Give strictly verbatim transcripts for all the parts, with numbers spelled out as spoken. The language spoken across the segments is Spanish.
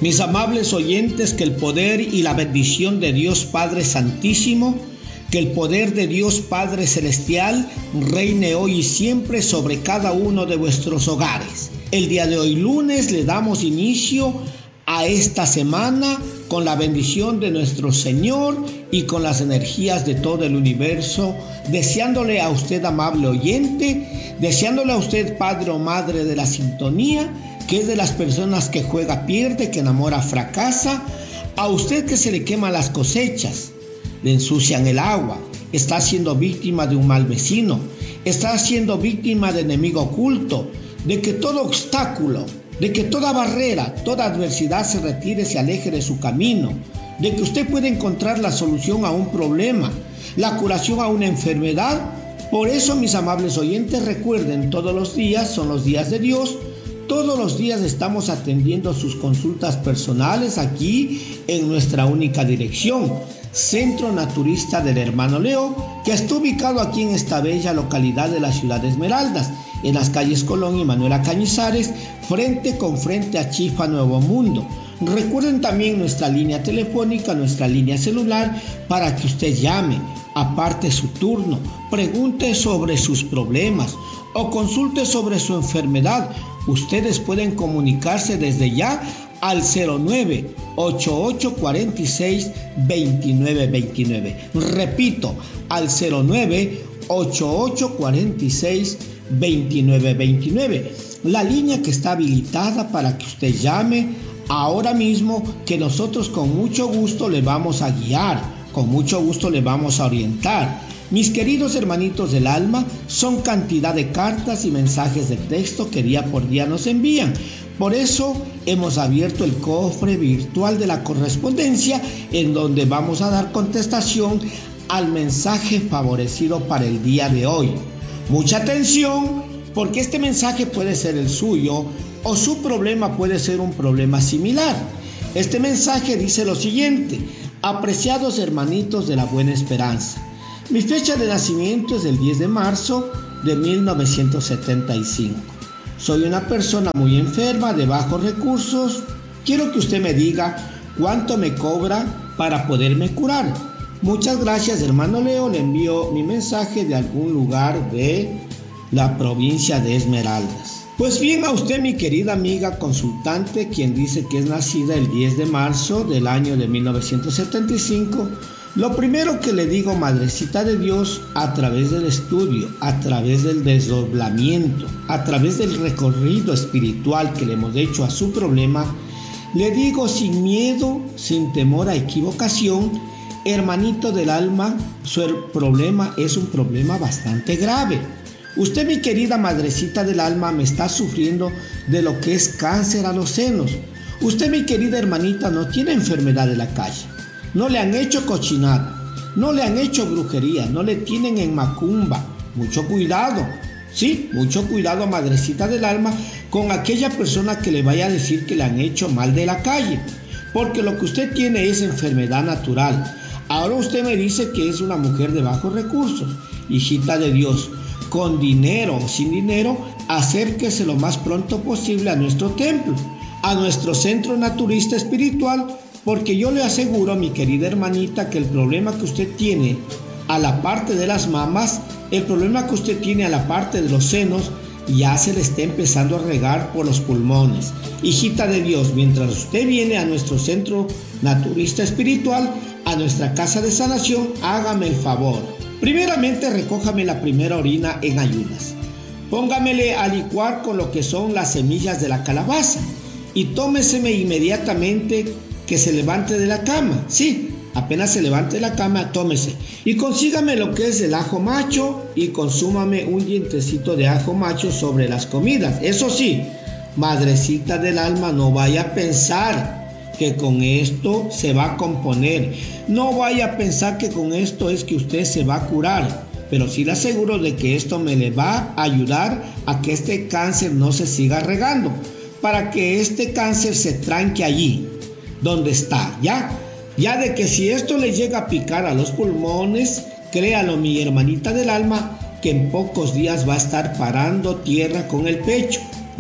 Mis amables oyentes, que el poder y la bendición de Dios Padre Santísimo, que el poder de Dios Padre Celestial reine hoy y siempre sobre cada uno de vuestros hogares. El día de hoy, lunes, le damos inicio a esta semana con la bendición de nuestro Señor y con las energías de todo el universo, deseándole a usted, amable oyente, deseándole a usted, padre o madre de la sintonía, que es de las personas que juega pierde, que enamora fracasa, a usted que se le queman las cosechas, le ensucian el agua, está siendo víctima de un mal vecino, está siendo víctima de enemigo oculto, de que todo obstáculo, de que toda barrera, toda adversidad se retire, se aleje de su camino, de que usted puede encontrar la solución a un problema, la curación a una enfermedad. Por eso, mis amables oyentes, recuerden, todos los días son los días de Dios. Todos los días estamos atendiendo sus consultas personales aquí en nuestra única dirección, Centro Naturista del Hermano Leo, que está ubicado aquí en esta bella localidad de la ciudad de Esmeraldas, en las calles Colón y Manuela Cañizares, frente con frente a Chifa Nuevo Mundo. Recuerden también nuestra línea telefónica, nuestra línea celular, para que usted llame, aparte su turno, pregunte sobre sus problemas o consulte sobre su enfermedad. Ustedes pueden comunicarse desde ya al cero nueve, ocho ocho cuatro seis, dos nueve dos nueve. Repito, al cero nueve, ocho ocho cuatro seis, dos nueve dos nueve. La línea que está habilitada para que usted llame ahora mismo, que nosotros con mucho gusto le vamos a guiar, con mucho gusto le vamos a orientar. Mis queridos hermanitos del alma, son cantidad de cartas y mensajes de texto que día por día nos envían. Por eso hemos abierto el cofre virtual de la correspondencia, en donde vamos a dar contestación al mensaje favorecido para el día de hoy. Mucha atención, porque este mensaje puede ser el suyo o su problema puede ser un problema similar. Este mensaje dice lo siguiente: apreciados hermanitos de la buena esperanza, mi fecha de nacimiento es el diez de marzo de mil novecientos setenta y cinco. Soy una persona muy enferma, de bajos recursos. Quiero que usted me diga cuánto me cobra para poderme curar. Muchas gracias, hermano Leo. Le envío mi mensaje de algún lugar de la provincia de Esmeraldas. Pues bien, a usted, mi querida amiga consultante, quien dice que es nacida el diez de marzo del año de mil novecientos setenta y cinco, lo primero que le digo, madrecita de Dios, a través del estudio, a través del desdoblamiento, a través del recorrido espiritual que le hemos hecho a su problema, le digo sin miedo, sin temor a equivocación, hermanito del alma, su problema es un problema bastante grave. Usted, mi querida madrecita del alma, me está sufriendo de lo que es cáncer a los senos. Usted, mi querida hermanita, no tiene enfermedad de la calle. No le han hecho cochinada, no le han hecho brujería, no le tienen en macumba. Mucho cuidado, sí, mucho cuidado, madrecita del alma, con aquella persona que le vaya a decir que le han hecho mal de la calle, porque lo que usted tiene es enfermedad natural. Ahora usted me dice que es una mujer de bajos recursos. Hijita de Dios, con dinero o sin dinero, acérquese lo más pronto posible a nuestro templo, a nuestro centro naturista espiritual, porque yo le aseguro, mi querida hermanita, que el problema que usted tiene a la parte de las mamas, el problema que usted tiene a la parte de los senos, ya se le está empezando a regar por los pulmones. Hijita de Dios, mientras usted viene a nuestro centro naturista espiritual, a nuestra casa de sanación, hágame el favor. Primeramente, recójame la primera orina en ayunas. Póngamele a licuar con lo que son las semillas de la calabaza y tómeseme inmediatamente que se levante de la cama. Sí, apenas se levante de la cama, tómese. Y consígame lo que es el ajo macho y consúmame un dientecito de ajo macho sobre las comidas. Eso sí, madrecita del alma, no vaya a pensar que con esto se va a componer. No vaya a pensar que con esto es que usted se va a curar. Pero sí le aseguro de que esto me le va a ayudar a que este cáncer no se siga regando, para que este cáncer se tranque allí donde está, ¿ya? Ya de que si esto le llega a picar a los pulmones, créalo, mi hermanita del alma, que en pocos días va a estar parando tierra con el pecho.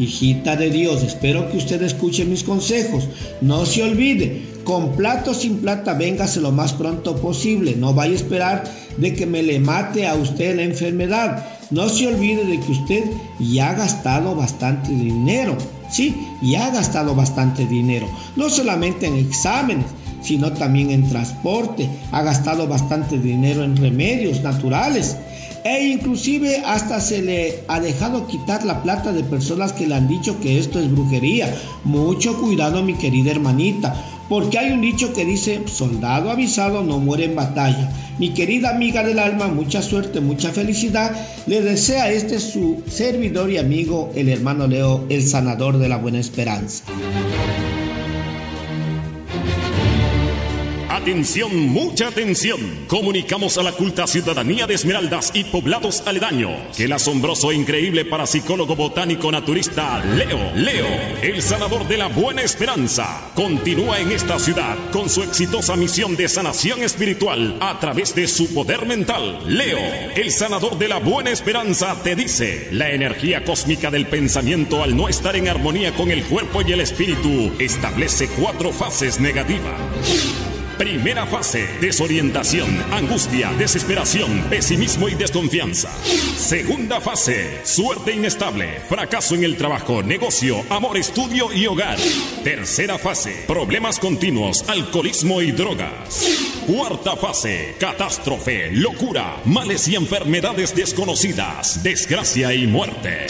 hijita de Dios, espero que usted escuche mis consejos. No se olvide, con plata o sin plata, véngase lo más pronto posible. No vaya a esperar de que me le mate a usted la enfermedad. No se olvide de que usted ya ha gastado bastante dinero. Sí, ya ha gastado bastante dinero. No solamente en exámenes, sino también en transporte. Ha gastado bastante dinero en remedios naturales. E inclusive hasta se le ha dejado quitar la plata de personas que le han dicho que esto es brujería. Mucho cuidado, mi querida hermanita, porque hay un dicho que dice: soldado avisado no muere en batalla. Mi querida amiga del alma, mucha suerte, mucha felicidad. Le desea este su servidor y amigo, el hermano Leo, el sanador de la buena esperanza. Atención, mucha atención. Comunicamos a la culta ciudadanía de Esmeraldas y poblados aledaños que el asombroso e increíble parapsicólogo botánico naturista Leo, Leo, el sanador de la buena esperanza, continúa en esta ciudad con su exitosa misión de sanación espiritual a través de su poder mental. Leo, el sanador de la buena esperanza, te dice: la energía cósmica del pensamiento, al no estar en armonía con el cuerpo y el espíritu, establece cuatro fases negativas. Primera fase: desorientación, angustia, desesperación, pesimismo y desconfianza. Segunda fase: suerte inestable, fracaso en el trabajo, negocio, amor, estudio y hogar. Tercera fase: problemas continuos, alcoholismo y drogas. Cuarta fase: catástrofe, locura, males y enfermedades desconocidas, desgracia y muerte.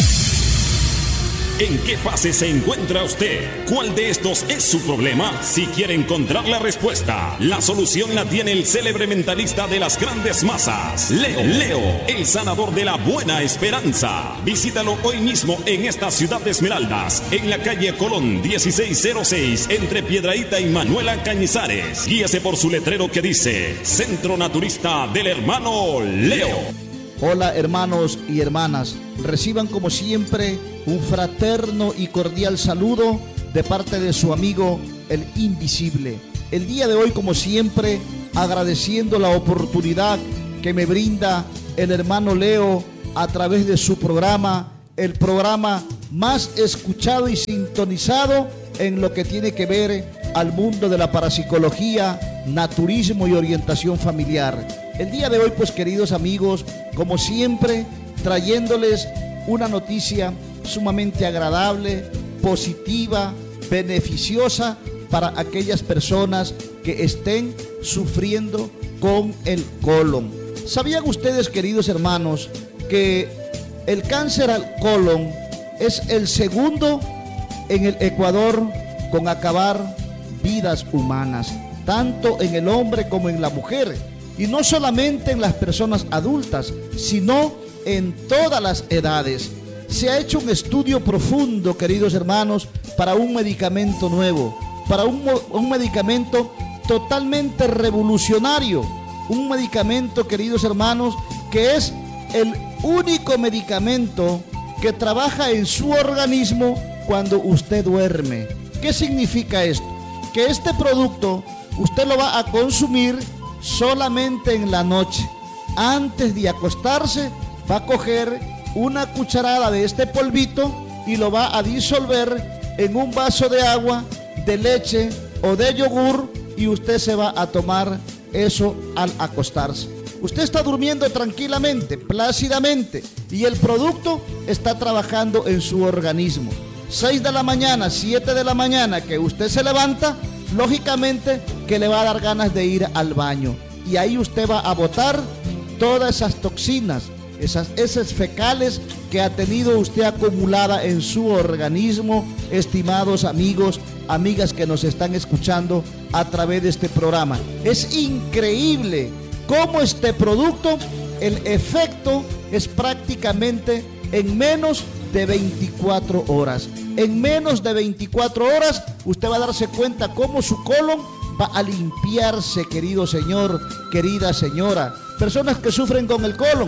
¿En qué fase se encuentra usted? ¿Cuál de estos es su problema? Si quiere encontrar la respuesta, la solución la tiene el célebre mentalista de las grandes masas, Leo, Leo, el sanador de la buena esperanza. Visítalo hoy mismo en esta ciudad de Esmeraldas, en la calle Colón dieciséis cero seis, entre Piedrahíta y Manuela Cañizares. Guíese por su letrero que dice: Centro Naturista del Hermano Leo. Hola hermanos y hermanas, reciban como siempre un fraterno y cordial saludo de parte de su amigo el Invisible. El día de hoy, como siempre, agradeciendo la oportunidad que me brinda el hermano Leo a través de su programa, el programa más escuchado y sintonizado en lo que tiene que ver al mundo de la parapsicología, naturismo y orientación familiar. El día de hoy, pues queridos amigos, como siempre, trayéndoles una noticia sumamente agradable, positiva, beneficiosa para aquellas personas que estén sufriendo con el colon. ¿Sabían ustedes, queridos hermanos, que el cáncer al colon es el segundo en el Ecuador con acabar vidas humanas, tanto en el hombre como en la mujer? Y no solamente en las personas adultas, sino en todas las edades. Se ha hecho un estudio profundo, queridos hermanos, para un medicamento nuevo, para un, un medicamento totalmente revolucionario, un medicamento, queridos hermanos, que es el único medicamento que trabaja en su organismo cuando usted duerme. ¿Qué significa esto? Que este producto usted lo va a consumir solamente en la noche. Antes de acostarse, va a coger una cucharada de este polvito y lo va a disolver en un vaso de agua, de leche o de yogur, y usted se va a tomar eso al acostarse. Usted está durmiendo tranquilamente, plácidamente, y el producto está trabajando en su organismo. seis de la mañana, siete de la mañana que usted se levanta, lógicamente que le va a dar ganas de ir al baño, y ahí usted va a botar todas esas toxinas, esas heces fecales que ha tenido usted acumulada en su organismo. Estimados amigos, amigas que nos están escuchando a través de este programa, es increíble cómo este producto, el efecto es prácticamente en menos de veinticuatro horas. En menos de veinticuatro horas usted va a darse cuenta cómo su colon va a limpiarse, querido señor, querida señora. Personas que sufren con el colon,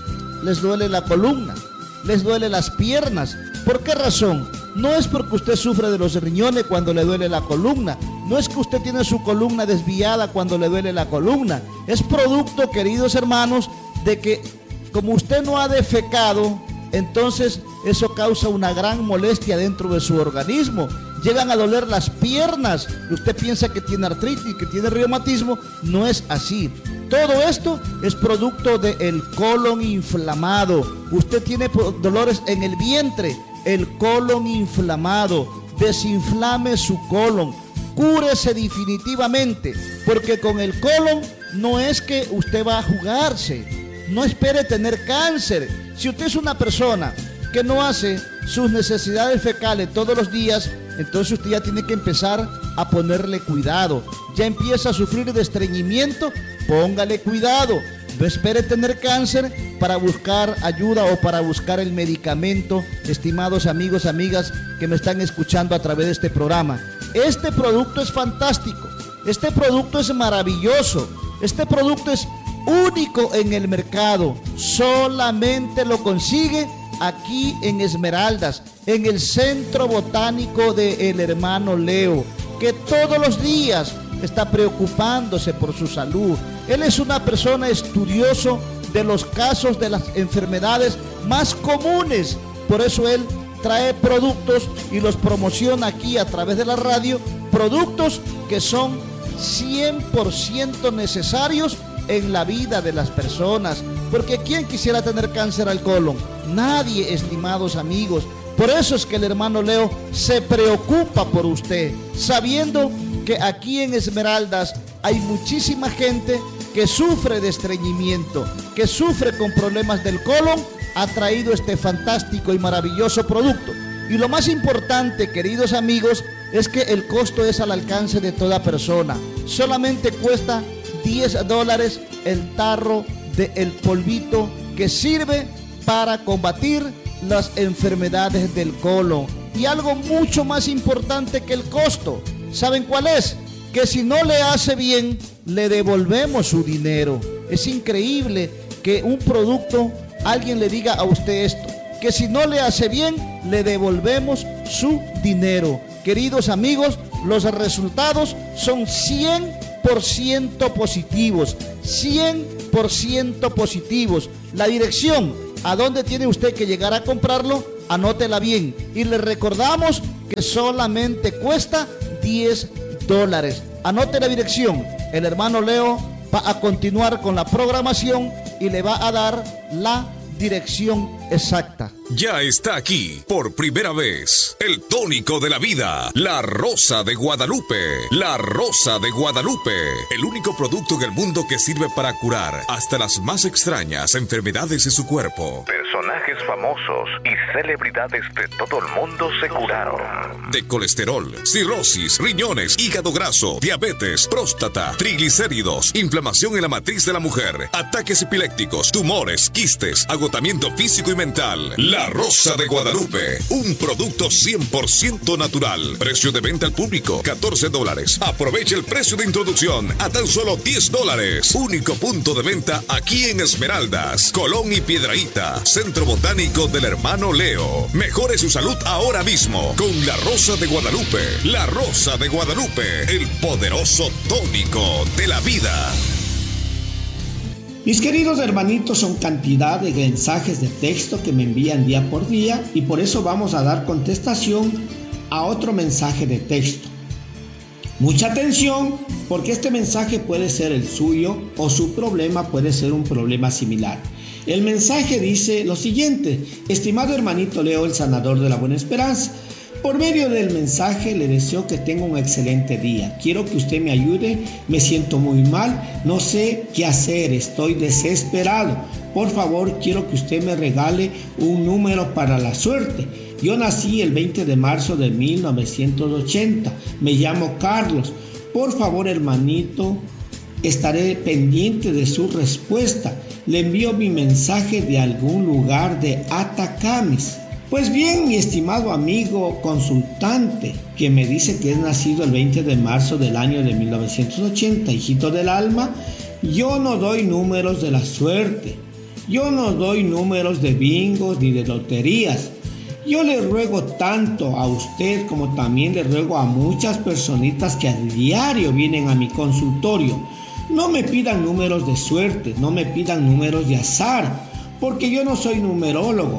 les duele la columna, les duele las piernas. ¿Por qué razón? No es porque usted sufre de los riñones cuando le duele la columna, no es que usted tiene su columna desviada cuando le duele la columna. Es producto, queridos hermanos, de que como usted no ha defecado entonces eso causa una gran molestia dentro de su organismo. Llegan a doler las piernas. Usted piensa que tiene artritis, que tiene reumatismo. No es así. Todo esto es producto del colon inflamado. Usted tiene dolores en el vientre, el colon inflamado. Desinflame su colon. Cúrese definitivamente, porque con el colon no es que usted va a jugarse. No espere tener cáncer. Si usted es una persona que no hace sus necesidades fecales todos los días, entonces usted ya tiene que empezar a ponerle cuidado. Ya empieza a sufrir de estreñimiento, póngale cuidado. No espere tener cáncer para buscar ayuda o para buscar el medicamento, estimados amigos, amigas que me están escuchando a través de este programa. Este producto es fantástico, este producto es maravilloso, este producto es único en el mercado. Solamente lo consigue aquí en Esmeraldas, en el Centro Botánico del Hermano Leo, que todos los días está preocupándose por su salud. Él es una persona estudioso de los casos de las enfermedades más comunes. Por eso él trae productos y los promociona aquí a través de la radio, productos que son cien por ciento necesarios en la vida de las personas. Porque ¿quién quisiera tener cáncer al colon? Nadie, estimados amigos. Por eso es que el hermano Leo se preocupa por usted, sabiendo que aquí en Esmeraldas hay muchísima gente que sufre de estreñimiento, que sufre con problemas del colon. Ha traído este fantástico y maravilloso producto. Y lo más importante, queridos amigos, es que el costo es al alcance de toda persona. Solamente cuesta diez dólares el tarro del polvito que sirve para combatir las enfermedades del colon. Y algo mucho más importante que el costo, ¿saben cuál es? Que si no le hace bien, le devolvemos su dinero. Es increíble que un producto, alguien le diga a usted esto, que si no le hace bien, le devolvemos su dinero. Queridos amigos, los resultados son cien por ciento positivos, cien por ciento positivos. La dirección a dónde tiene usted que llegar a comprarlo, anótela bien. Y le recordamos que solamente cuesta diez dólares. Anote la dirección. El hermano Leo va a continuar con la programación y le va a dar la dirección exacta. Ya está aquí, por primera vez, el tónico de la vida, la Rosa de Guadalupe. La Rosa de Guadalupe, el único producto en el mundo que sirve para curar hasta las más extrañas enfermedades de su cuerpo. Personajes famosos y celebridades de todo el mundo se curaron. De colesterol, cirrosis, riñones, hígado graso, diabetes, próstata, triglicéridos, inflamación en la matriz de la mujer, ataques epilépticos, tumores, quistes, agotamiento físico y mental. La Rosa de Guadalupe, un producto cien por ciento natural. Precio de venta al público, catorce dólares. Aproveche el precio de introducción a tan solo diez dólares. Único punto de venta aquí en Esmeraldas, Colón y Piedrahíta, Centro Botánico del Hermano Leo. Mejore su salud ahora mismo con La Rosa de Guadalupe. La Rosa de Guadalupe, el poderoso tónico de la vida. Mis queridos hermanitos, son cantidad de mensajes de texto que me envían día por día y por eso vamos a dar contestación a otro mensaje de texto. Mucha atención, porque este mensaje puede ser el suyo o su problema puede ser un problema similar. El mensaje dice lo siguiente: estimado hermanito Leo, el sanador de la buena esperanza, por medio del mensaje le deseo que tenga un excelente día. Quiero que usted me ayude, me siento muy mal, no sé qué hacer, estoy desesperado. Por favor, quiero que usted me regale un número para la suerte. Yo nací el veinte de marzo de mil novecientos ochenta, me llamo Carlos. Por favor, hermanito, estaré pendiente de su respuesta. Le envío mi mensaje de algún lugar de Atacames. Pues bien, mi estimado amigo consultante, que me dice que es nacido el veinte de marzo del año de mil novecientos ochenta, hijito del alma, yo no doy números de la suerte, yo no doy números de bingos ni de loterías. Yo le ruego tanto a usted como también le ruego a muchas personitas que a diario vienen a mi consultorio. No me pidan números de suerte, no me pidan números de azar, porque yo no soy numerólogo.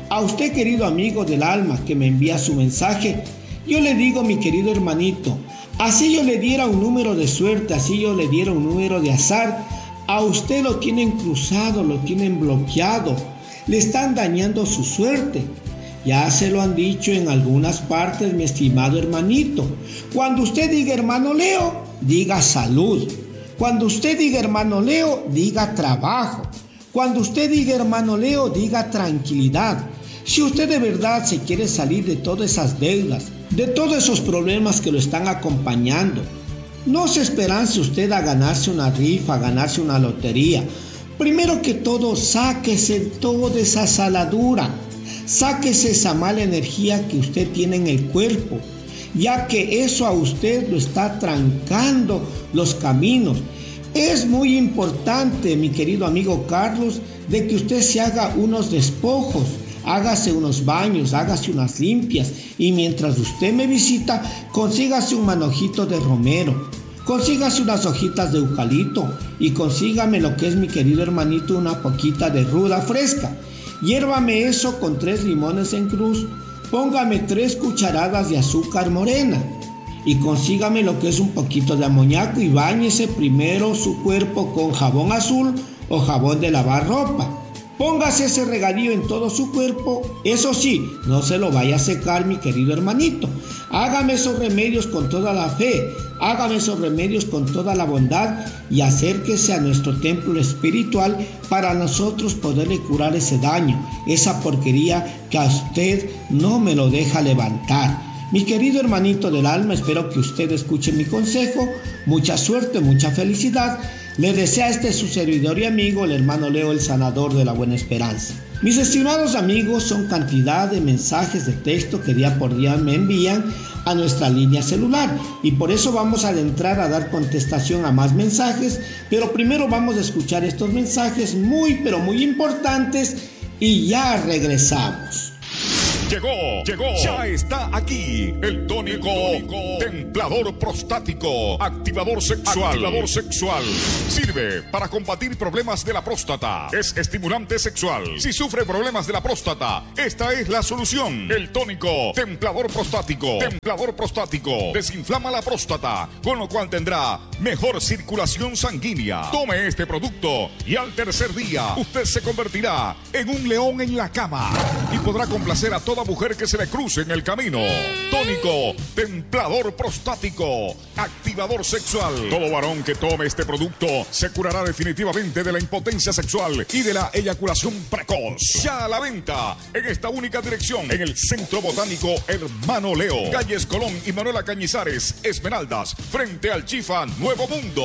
A usted, querido amigo del alma que me envía su mensaje, yo le digo, mi querido hermanito, así yo le diera un número de suerte, así yo le diera un número de azar, a usted lo tienen cruzado, lo tienen bloqueado, le están dañando su suerte. Ya se lo han dicho en algunas partes, mi estimado hermanito. Cuando usted diga hermano Leo, diga salud. Cuando usted diga hermano Leo, diga trabajo. Cuando usted diga hermano Leo, diga tranquilidad. Si usted de verdad se quiere salir de todas esas deudas, de todos esos problemas que lo están acompañando, no se esperance usted a ganarse una rifa, a ganarse una lotería. Primero que todo, sáquese toda esa saladura, sáquese esa mala energía que usted tiene en el cuerpo, ya que eso a usted lo está trancando los caminos. Es muy importante, mi querido amigo Carlos, de que usted se haga unos despojos, hágase unos baños, hágase unas limpias, y mientras usted me visita, consígase un manojito de romero, consígase unas hojitas de eucalipto y consígame lo que es, mi querido hermanito, una poquita de ruda fresca. Hiérvame eso con tres limones en cruz, póngame tres cucharadas de azúcar morena y consígame lo que es un poquito de amoníaco y báñese primero su cuerpo con jabón azul o jabón de lavar ropa. Póngase ese regadío en todo su cuerpo, eso sí, no se lo vaya a secar, mi querido hermanito. Hágame esos remedios con toda la fe, hágame esos remedios con toda la bondad y acérquese a nuestro templo espiritual para nosotros poderle curar ese daño, esa porquería que a usted no me lo deja levantar. Mi querido hermanito del alma, espero que usted escuche mi consejo. Mucha suerte, mucha felicidad. Le desea este su servidor y amigo, el hermano Leo, el sanador de la buena esperanza. Mis estimados amigos, son cantidad de mensajes de texto que día por día me envían a nuestra línea celular y por eso vamos a adentrar a dar contestación a más mensajes, pero primero vamos a escuchar estos mensajes muy pero muy importantes y ya regresamos. Llegó, llegó, ya está aquí el tónico, el tónico templador prostático, activador sexual, activador sexual. Sirve para combatir problemas de la próstata. Es estimulante sexual. Si sufre problemas de la próstata, esta es la solución. El tónico templador prostático, templador prostático, desinflama la próstata, con lo cual tendrá mejor circulación sanguínea. Tome este producto y al tercer día usted se convertirá en un león en la cama y podrá complacer a toda mujer que se le cruce en el camino. Tónico templador prostático, activador sexual. Todo varón que tome este producto se curará definitivamente de la impotencia sexual y de la eyaculación precoz. Ya a la venta en esta única dirección, en el Centro Botánico Hermano Leo, calles Colón y Manuela Cañizares, Esmeraldas, frente al Chifa Nuevo Mundo.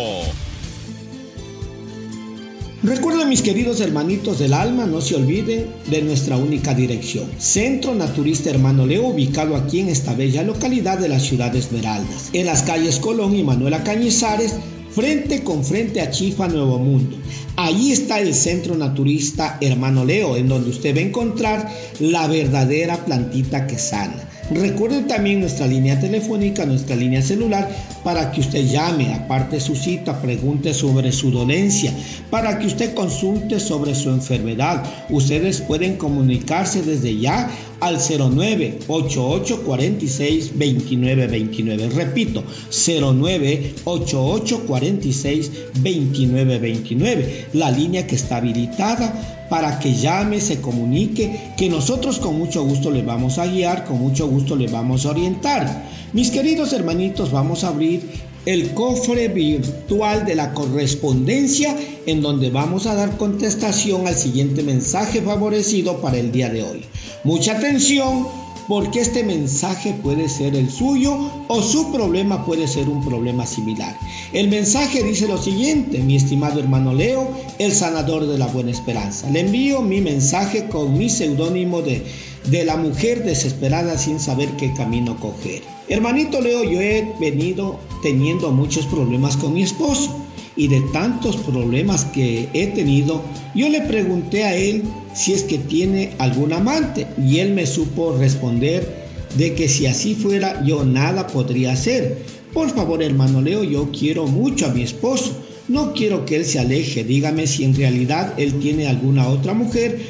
Recuerden, mis queridos hermanitos del alma, no se olviden de nuestra única dirección, Centro Naturista Hermano Leo, ubicado aquí en esta bella localidad de la ciudad de Esmeraldas, en las calles Colón y Manuela Cañizares, frente con frente a Chifa Nuevo Mundo. Allí está el Centro Naturista Hermano Leo, en donde usted va a encontrar la verdadera plantita que sana. Recuerden también nuestra línea telefónica, nuestra línea celular, para que usted llame, aparte su cita, pregunte sobre su dolencia, para que usted consulte sobre su enfermedad. Ustedes pueden comunicarse desde ya al cero nueve, ochenta y ocho, cuarenta y seis, veintinueve veintinueve. Repito, cero nueve, ochenta y ocho, cuarenta y seis, veintinueve veintinueve. La línea que está habilitada para que llame, se comunique, que nosotros con mucho gusto le vamos a guiar, con mucho gusto le vamos a orientar. Mis queridos hermanitos, vamos a abrir el cofre virtual de la correspondencia, en donde vamos a dar contestación al siguiente mensaje favorecido para el día de hoy. Mucha atención, porque este mensaje puede ser el suyo o su problema puede ser un problema similar. El mensaje dice lo siguiente: mi estimado hermano Leo, el sanador de la buena esperanza. Le envío mi mensaje con mi seudónimo de, de la mujer desesperada sin saber qué camino coger. Hermanito Leo, yo he venido teniendo muchos problemas con mi esposo. Y de tantos problemas que he tenido, yo le pregunté a él si es que tiene algún amante, y él me supo responder de que si así fuera yo nada podría hacer. Por favor, hermano Leo, yo quiero mucho a mi esposo, no quiero que él se aleje. Dígame si en realidad él tiene alguna otra mujer,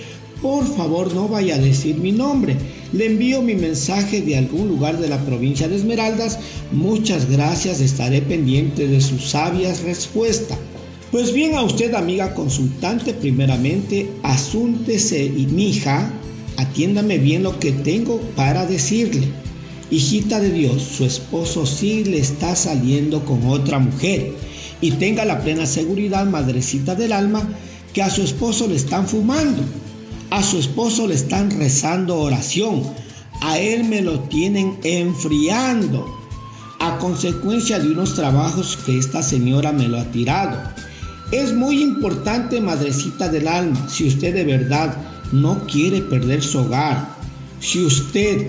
por favor no vaya a decir mi nombre. Le envío mi mensaje de algún lugar de la provincia de Esmeraldas. Muchas gracias, estaré pendiente de sus sabias respuestas. Pues bien, a usted, amiga consultante, primeramente, asúntese y mija, atiéndame bien lo que tengo para decirle. Hijita de Dios, su esposo sí le está saliendo con otra mujer. Y tenga la plena seguridad, madrecita del alma, que a su esposo le están fumando. A su esposo le están rezando oración. A él me lo tienen enfriando. A consecuencia de unos trabajos que esta señora me lo ha tirado. Es muy importante, madrecita del alma, si usted de verdad no quiere perder su hogar, si usted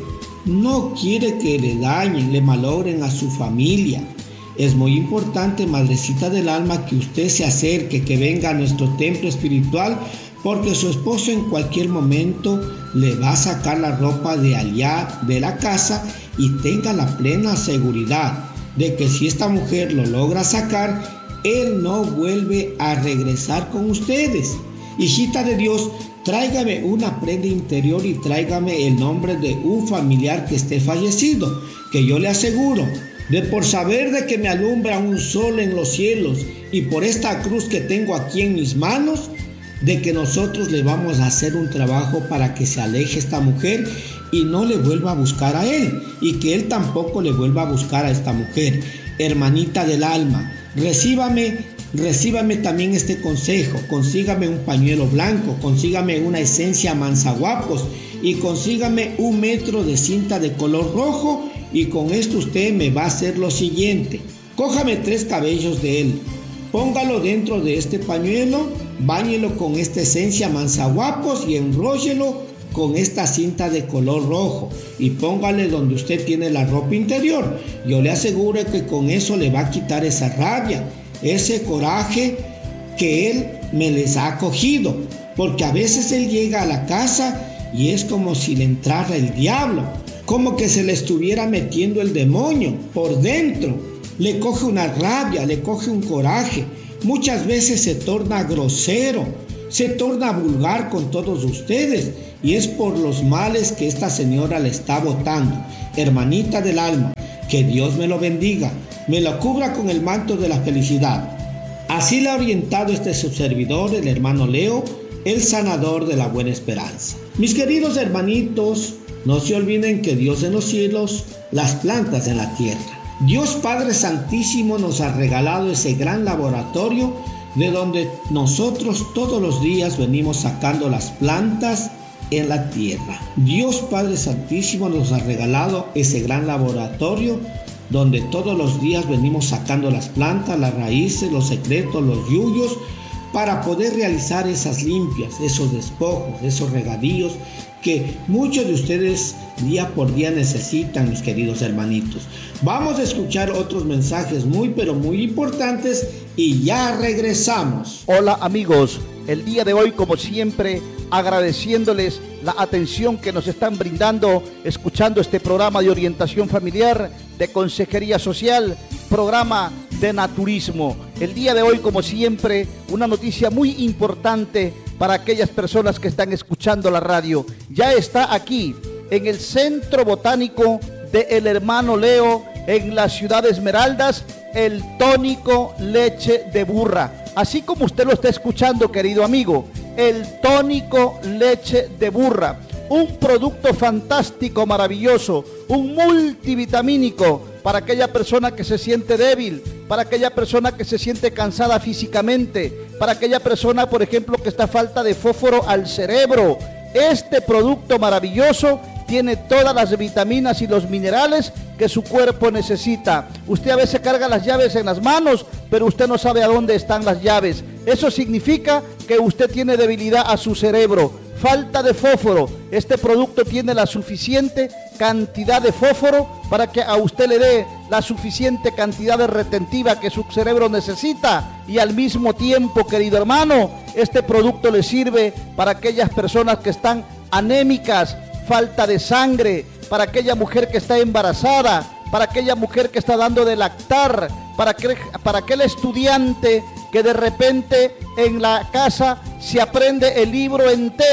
no quiere que le dañen, le malogren a su familia, es muy importante, madrecita del alma, que usted se acerque, que venga a nuestro templo espiritual, porque su esposo en cualquier momento le va a sacar la ropa de allá de la casa, y tenga la plena seguridad de que si esta mujer lo logra sacar, él no vuelve a regresar con ustedes. Hijita de Dios, tráigame una prenda interior y tráigame el nombre de un familiar que esté fallecido, que yo le aseguro, de por saber de que me alumbra un sol en los cielos y por esta cruz que tengo aquí en mis manos, de que nosotros le vamos a hacer un trabajo para que se aleje esta mujer y no le vuelva a buscar a él, y que él tampoco le vuelva a buscar a esta mujer. Hermanita del alma, recíbame, recíbame también este consejo. Consígame un pañuelo blanco, consígame una esencia manzaguapos y consígame un metro de cinta de color rojo, y con esto usted me va a hacer lo siguiente. Cójame tres cabellos de él, póngalo dentro de este pañuelo, báñelo con esta esencia manzaguapos y enróllelo con esta cinta de color rojo y póngale donde usted tiene la ropa interior. Yo le aseguro que con eso le va a quitar esa rabia, ese coraje que él me les ha cogido, porque a veces él llega a la casa y es como si le entrara el diablo, como que se le estuviera metiendo el demonio por dentro. Le coge una rabia, le coge un coraje, muchas veces se torna grosero, se torna vulgar con todos ustedes, y es por los males que esta señora le está botando. Hermanita del alma, que Dios me lo bendiga, me lo cubra con el manto de la felicidad. Así le ha orientado este su servidor, el hermano Leo, el sanador de la buena esperanza. Mis queridos hermanitos, no se olviden que Dios en los cielos, las plantas en la tierra. Dios Padre Santísimo nos ha regalado ese gran laboratorio de donde nosotros todos los días venimos sacando las plantas en la tierra. Dios Padre Santísimo nos ha regalado ese gran laboratorio donde todos los días venimos sacando las plantas, las raíces, los secretos, los yuyos, para poder realizar esas limpias, esos despojos, esos regadíos que muchos de ustedes día por día necesitan, mis queridos hermanitos. Vamos a escuchar otros mensajes muy pero muy importantes y ya regresamos. Hola amigos, el día de hoy como siempre agradeciéndoles la atención que nos están brindando, escuchando este programa de orientación familiar, de consejería social, programa de naturismo. El día de hoy como siempre una noticia muy importante para aquellas personas que están escuchando la radio. Ya está aquí en el Centro Botánico de El Hermano Leo, en la ciudad de Esmeraldas, el tónico leche de burra. Así como usted lo está escuchando, querido amigo, el tónico leche de burra. Un producto fantástico, maravilloso, un multivitamínico para aquella persona que se siente débil, para aquella persona que se siente cansada físicamente, para aquella persona, por ejemplo, que está falta de fósforo al cerebro. Este producto maravilloso tiene todas las vitaminas y los minerales que su cuerpo necesita. Usted a veces carga las llaves en las manos, pero usted no sabe a dónde están las llaves. Eso significa que usted tiene debilidad a su cerebro, falta de fósforo. Este producto tiene la suficiente cantidad de fósforo para que a usted le dé la suficiente cantidad de retentiva que su cerebro necesita, y al mismo tiempo, querido hermano, este producto le sirve para aquellas personas que están anémicas, falta de sangre, para aquella mujer que está embarazada, para aquella mujer que está dando de lactar, para aquel, para aquel estudiante que de repente en la casa se aprende el libro entero,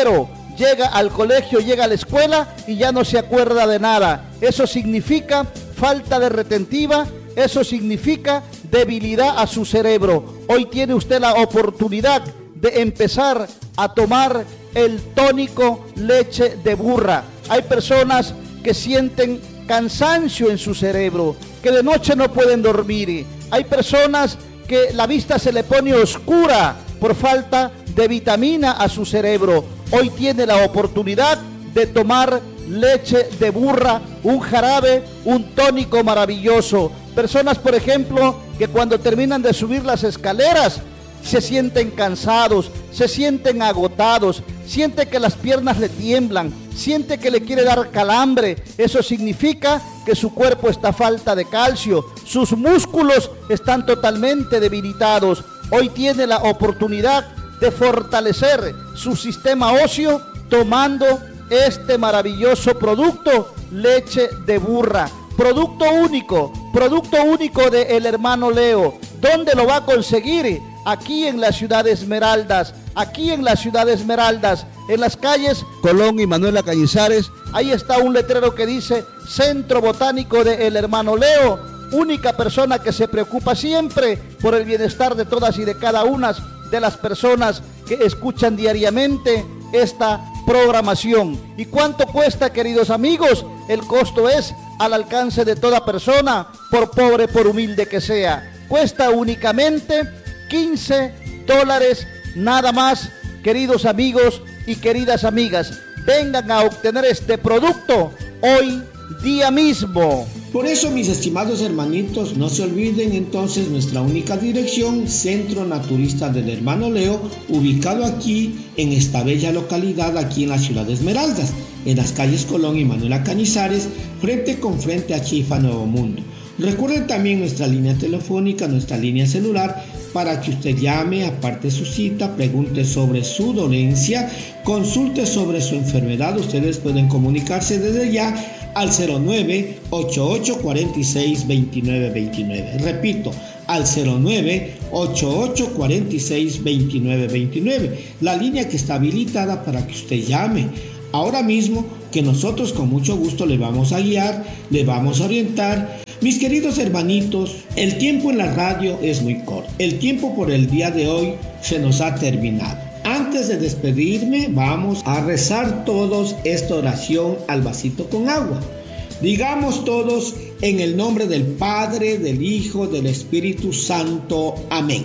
llega al colegio, llega a la escuela y ya no se acuerda de nada. Eso significa falta de retentiva, eso significa debilidad a su cerebro. Hoy tiene usted la oportunidad de empezar a tomar el tónico leche de burra. Hay personas que sienten cansancio en su cerebro, que de noche no pueden dormir. Hay personas que la vista se le pone oscura por falta de vitamina a su cerebro. Hoy tiene la oportunidad de tomar leche de burra, un jarabe, un tónico maravilloso. Personas, por ejemplo, que cuando terminan de subir las escaleras se sienten cansados, se sienten agotados, siente que las piernas le tiemblan, siente que le quiere dar calambre. Eso significa que su cuerpo está a falta de calcio, sus músculos están totalmente debilitados. Hoy tiene la oportunidad de fortalecer su sistema óseo tomando este maravilloso producto, leche de burra. Producto único, producto único de El Hermano Leo. ¿Dónde lo va a conseguir? Aquí en la ciudad de Esmeraldas, aquí en la ciudad de Esmeraldas, en las calles Colón y Manuela Cañizares. Ahí está un letrero que dice Centro Botánico de El Hermano Leo, única persona que se preocupa siempre por el bienestar de todas y de cada una de las personas que escuchan diariamente esta programación. ¿Y cuánto cuesta, queridos amigos? El costo es al alcance de toda persona, por pobre, por humilde que sea. Cuesta únicamente quince dólares nada más, queridos amigos y queridas amigas. Vengan a obtener este producto hoy día mismo. Por eso, mis estimados hermanitos, no se olviden entonces nuestra única dirección, Centro Naturista del Hermano Leo, ubicado aquí en esta bella localidad, aquí en la ciudad de Esmeraldas, en las calles Colón y Manuela Cañizares, frente con frente a Chifa Nuevo Mundo. Recuerden también nuestra línea telefónica, nuestra línea celular, para que usted llame, aparte su cita, pregunte sobre su dolencia, consulte sobre su enfermedad. Ustedes pueden comunicarse desde ya al cero nueve, ocho ocho cuatro seis, dos nueve dos nueve. Repito, al cero nueve, ocho ocho cuatro seis, dos nueve dos nueve. La línea que está habilitada para que usted llame ahora mismo, que nosotros con mucho gusto le vamos a guiar, le vamos a orientar. Mis queridos hermanitos, el tiempo en la radio es muy corto. El tiempo por el día de hoy se nos ha terminado. Antes de despedirme, vamos a rezar todos esta oración al vasito con agua. Digamos todos en el nombre del Padre, del Hijo, del Espíritu Santo. Amén.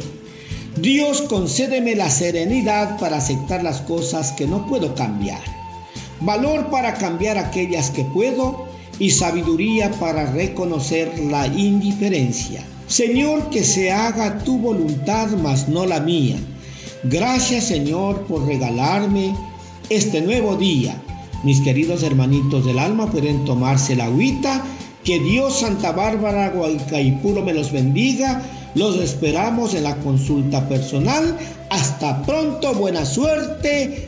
Dios, concédeme la serenidad para aceptar las cosas que no puedo cambiar, valor para cambiar aquellas que puedo y sabiduría para reconocer la indiferencia. Señor, que se haga tu voluntad, mas no la mía. Gracias, Señor, por regalarme este nuevo día. Mis queridos hermanitos del alma pueden tomarse la agüita. Que Dios, Santa Bárbara, Gualcaipuro me los bendiga. Los esperamos en la consulta personal. Hasta pronto, buena suerte.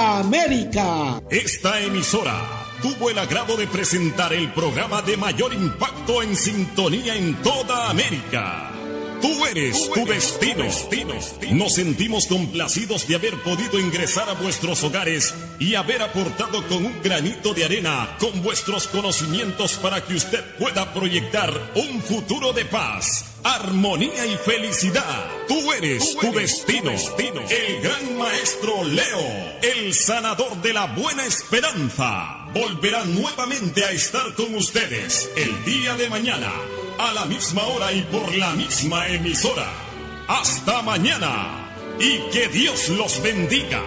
América. Esta emisora tuvo el agrado de presentar el programa de mayor impacto en sintonía en toda América. Tú eres tu destino. Nos sentimos complacidos de haber podido ingresar a vuestros hogares y haber aportado con un granito de arena con vuestros conocimientos para que usted pueda proyectar un futuro de paz, armonía y felicidad. Tú eres tu destino. El gran maestro Leo, el sanador de la buena esperanza, volverá nuevamente a estar con ustedes el día de mañana, a la misma hora y por la misma emisora. Hasta mañana y que Dios los bendiga.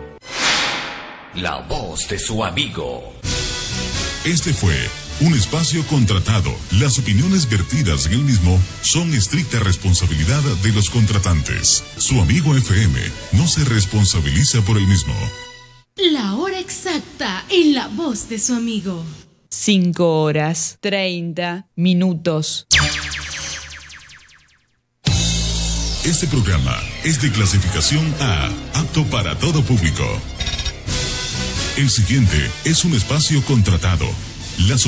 La voz de su amigo. Este fue un espacio contratado. Las opiniones vertidas en el mismo son estricta responsabilidad de los contratantes. Su amigo F M no se responsabiliza por el mismo. La hora exacta en la voz de su amigo. Cinco horas, treinta minutos. Este programa es de clasificación A, apto para todo público. El siguiente es un espacio contratado. Las